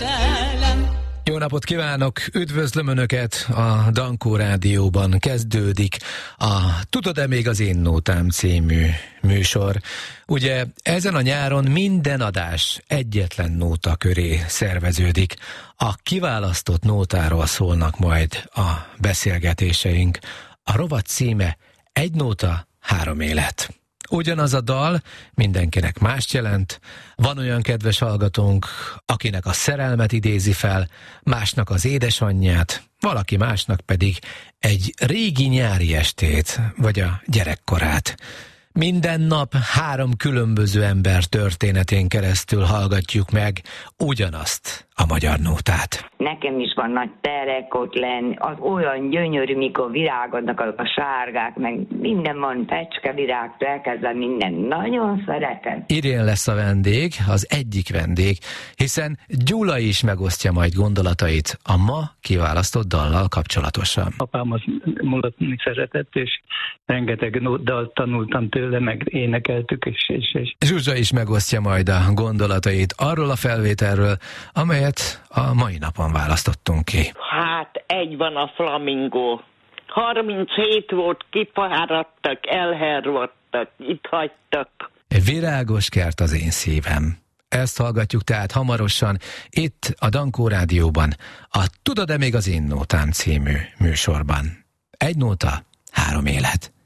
Jó napot kívánok! Üdvözlöm Önöket! A Dankó Rádióban kezdődik a Tudod-e még az én nótám című műsor. Ugye ezen a nyáron minden adás egyetlen nóta köré szerveződik. A kiválasztott nótáról szólnak majd a beszélgetéseink. A rovat címe Egy nóta, három élet. Ugyanaz a dal mindenkinek mást jelent. Van olyan kedves hallgatónk, akinek a szerelmet idézi fel, másnak az édesanyját, valaki másnak pedig egy régi nyári estét, vagy a gyerekkorát. Minden nap 3 különböző ember történetén keresztül hallgatjuk meg ugyanazt a magyar nótát. Nekem is van nagy terek ott lenni, az olyan gyönyörű, mikor virágodnak azok a sárgák, meg minden van, fecskevirágtól elkezdve minden. Nagyon szeretem. Irén lesz a vendég, az egyik vendég, hiszen Gyula is megosztja majd gondolatait a ma kiválasztott dallal kapcsolatosan. Apám az mulatni szeretett, és rengeteg dalt tanultam tőle, meg énekeltük, és. Zsuzsa is megosztja majd a gondolatait arról a felvételről, amelyet a mai napon választottunk ki. Hát egy van a flamingó. 37 volt, kifáradtak, elhervadtak, itt hagytak. Virágos kert az én szívem. Ezt hallgatjuk tehát hamarosan itt a Dankó Rádióban, a Tudod-e még az én nótám című műsorban. Egy nóta, három élet.